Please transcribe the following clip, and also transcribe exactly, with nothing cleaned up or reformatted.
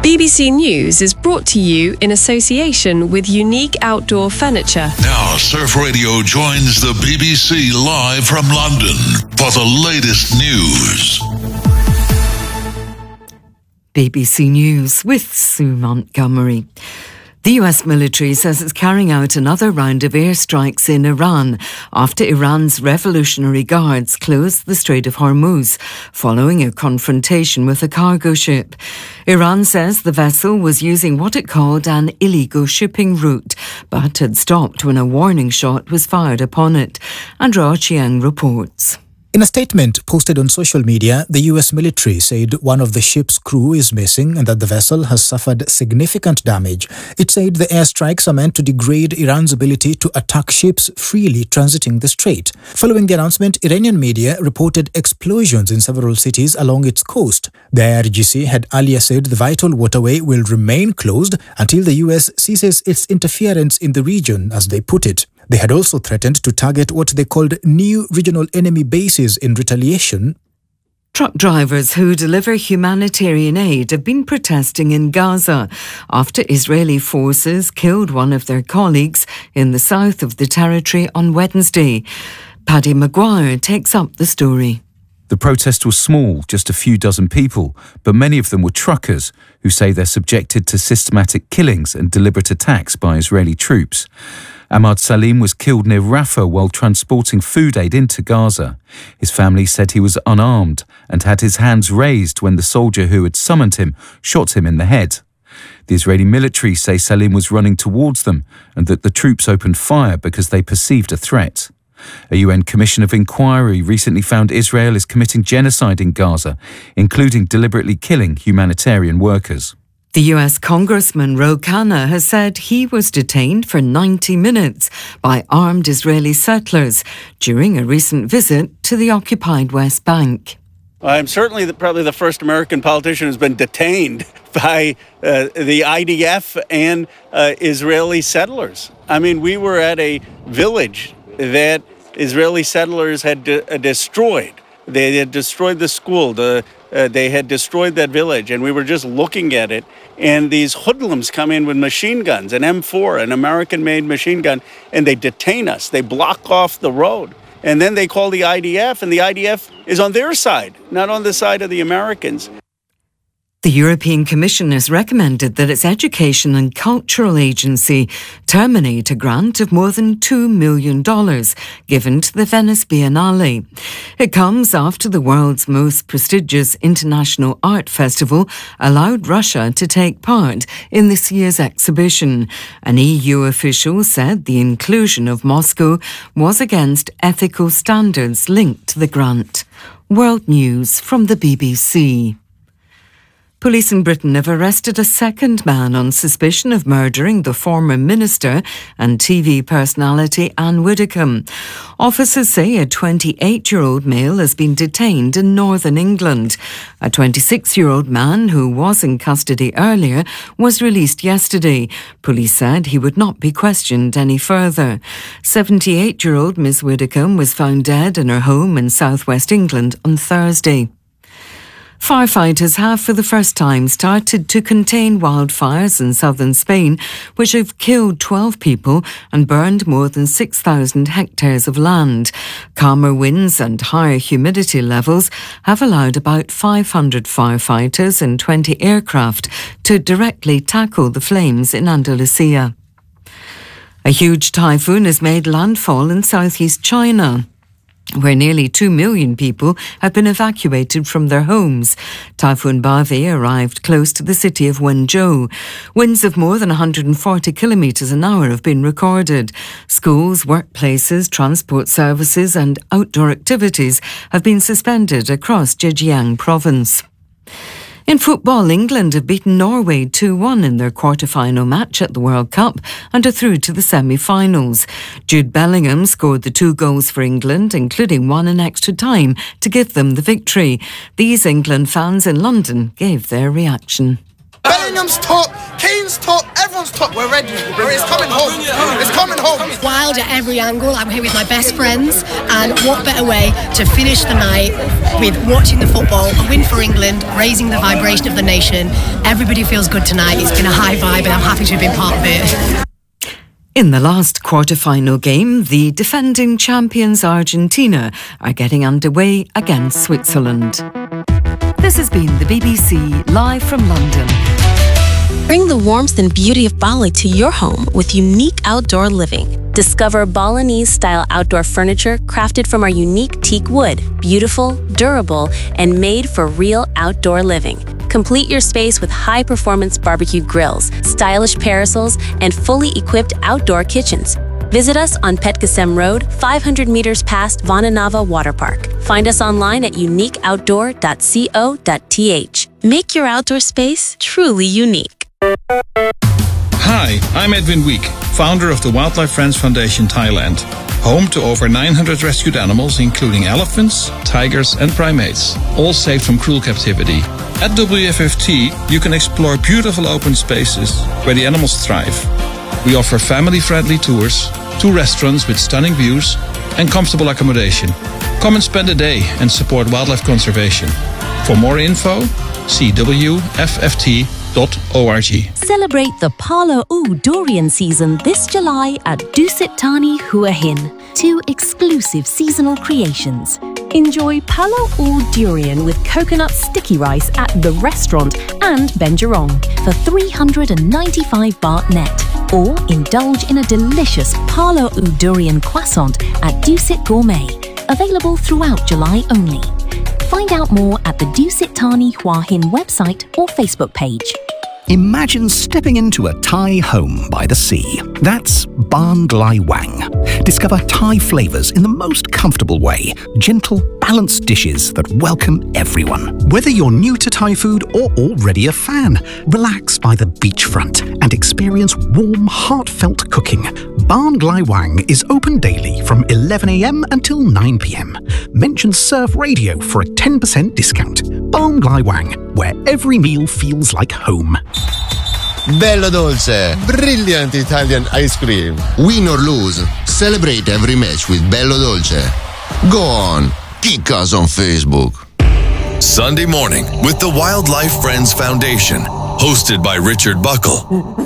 B B C News is brought to you in association with Unique Outdoor Furniture. Now, Surf Radio joins the B B C live from London for the latest news. B B C News with Sue Montgomery. The U S military says it's carrying out another round of airstrikes in Iran after Iran's Revolutionary Guards closed the Strait of Hormuz following a confrontation with a cargo ship. Iran says the vessel was using what it called an illegal shipping route, but had stopped when a warning shot was fired upon it. Andrea Chiang reports. In a statement posted on social media, the U S military said one of the ship's crew is missing and that the vessel has suffered significant damage. It said the airstrikes are meant to degrade Iran's ability to attack ships freely transiting the strait. Following the announcement, Iranian media reported explosions in several cities along its coast. The I R G C had earlier said the vital waterway will remain closed until the U S ceases its interference in the region, as they put it. They had also threatened to target what they called new regional enemy bases in retaliation. Truck drivers who deliver humanitarian aid have been protesting in Gaza after Israeli forces killed one of their colleagues in the south of the territory on Wednesday. Paddy Maguire takes up the story. The protest was small, just a few dozen people, but many of them were truckers who say they're subjected to systematic killings and deliberate attacks by Israeli troops. Ahmad Salim was killed near Rafah while transporting food aid into Gaza. His family said he was unarmed and had his hands raised when the soldier who had summoned him shot him in the head. The Israeli military say Salim was running towards them and that the troops opened fire because they perceived a threat. A U N Commission of Inquiry recently found Israel is committing genocide in Gaza, including deliberately killing humanitarian workers. The U S Congressman Ro Khanna has said he was detained for ninety minutes by armed Israeli settlers during a recent visit to the occupied West Bank. I'm certainly the, probably the first American politician who's been detained by uh, the I D F and uh, Israeli settlers. I mean, we were at a village that Israeli settlers had de- uh, destroyed. They had destroyed the school. The, uh, they had destroyed that village, and we were just looking at it. And these hoodlums come in with machine guns, an M four, an American-made machine gun, and they detain us. They block off the road. And then they call the I D F, and the I D F is on their side, not on the side of the Americans. The European Commission has recommended that its Education and Cultural Agency terminate a grant of more than two million dollars given to the Venice Biennale. It comes after the world's most prestigious international art festival allowed Russia to take part in this year's exhibition. An E U official said the inclusion of Moscow was against ethical standards linked to the grant. World News from the B B C. Police in Britain have arrested a second man on suspicion of murdering the former minister and T V personality Anne Widdecombe. Officers say a twenty-eight-year-old male has been detained in northern England. A twenty-six-year-old man who was in custody earlier was released yesterday. Police said he would not be questioned any further. seventy-eight-year-old Miss Widdecombe was found dead in her home in southwest England on Thursday. Firefighters have for the first time started to contain wildfires in southern Spain, which have killed twelve people and burned more than six thousand hectares of land. Calmer winds and higher humidity levels have allowed about five hundred firefighters and twenty aircraft to directly tackle the flames in Andalusia. A huge typhoon has made landfall in southeast China, where nearly two million people have been evacuated from their homes. Typhoon Bave arrived close to the city of Wenzhou. Winds of more than one hundred forty kilometres an hour have been recorded. Schools, workplaces, transport services and outdoor activities have been suspended across Zhejiang province. In football, England have beaten Norway two one in their quarter-final match at the World Cup and are through to the semi-finals. Jude Bellingham scored the two goals for England, including one in extra time, to give them the victory. These England fans in London gave their reaction. Bellingham's top, Kane's top, everyone's top. We're ready. It's coming home. It's coming home. Wild at every angle. I'm here with my best friends, and what better way to finish the night with watching the football, a win for England, raising the vibration of the nation. Everybody feels good tonight. It's been a high vibe, and I'm happy to have been part of it. In the last quarter-final game, the defending champions Argentina are getting underway against Switzerland. This has been the B B C live from London. Bring the warmth and beauty of Bali to your home with unique outdoor living. Discover Balinese-style outdoor furniture crafted from our unique teak wood, beautiful, durable, and made for real outdoor living. Complete your space with high-performance barbecue grills, stylish parasols, and fully equipped outdoor kitchens. Visit us on Petkasem Road, five hundred meters past Vananava Water Park. Find us online at unique outdoor dot co dot t h. Make your outdoor space truly unique. Hi, I'm Edwin Week, founder of the Wildlife Friends Foundation Thailand, home to over nine hundred rescued animals, including elephants, tigers, and primates, all saved from cruel captivity. At W F F T, you can explore beautiful open spaces where the animals thrive. We offer family-friendly tours, two restaurants with stunning views, and comfortable accommodation. Come and spend a day and support wildlife conservation. For more info, see w f f t dot org. Celebrate the Palo U durian season this July at Dusit Thani Hua Hin. Two exclusive seasonal creations. Enjoy Palo U durian with coconut sticky rice at The Restaurant and Benjarong for three hundred ninety-five baht net. Or indulge in a delicious Palo U durian croissant at Dusit Gourmet. Available throughout July only. Find out more at the Dusit Thani Hua Hin website or Facebook page. Imagine stepping into a Thai home by the sea. That's Ban Glai Wang. Discover Thai flavours in the most comfortable way. Gentle, balanced dishes that welcome everyone. Whether you're new to Thai food or already a fan, relax by the beachfront and experience warm, heartfelt cooking. Ban Glai Wang is open daily from eleven a m until nine p m. Mention Surf Radio for a ten percent discount. Ban Glai Wang, where every meal feels like home. Bello Dolce, brilliant Italian ice cream. Win or lose, celebrate every match with Bello Dolce. Go on, kick us on Facebook. Sunday morning with the Wildlife Friends Foundation, hosted by Richard Buckle.